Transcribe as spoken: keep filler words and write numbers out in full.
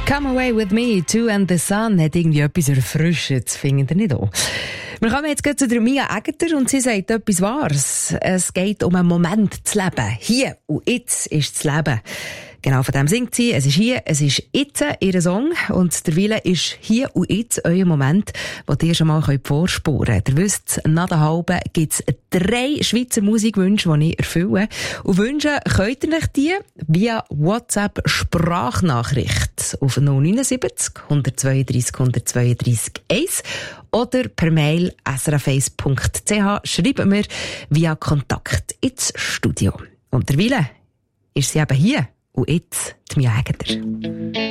Come Away With Me, Two and the Sun hat irgendwie etwas Erfrischendes, findet ihr nicht auch? Wir kommen jetzt zu der Mia Egger und sie sagt etwas Wahres. Es geht um einen Moment zu leben. Hier und jetzt ist das Leben. Genau, von dem singt sie. Es ist hier, es ist jetzt ihr Song. Und der Wille ist hier und jetzt euer Moment, wo ihr schon mal vorspuren könnt. Ihr wisst, nach der halben gibt es drei Schweizer Musikwünsche, die ich erfülle. Und wünschen könnt ihr euch die via WhatsApp-Sprachnachricht auf null neun sieben null, eins zwei drei, eins zwei drei eins oder per Mail s r f eins punkt c h schreiben wir via Kontakt ins Studio. Und der Wille ist sie eben hier. Und jetzt die Mia Egger.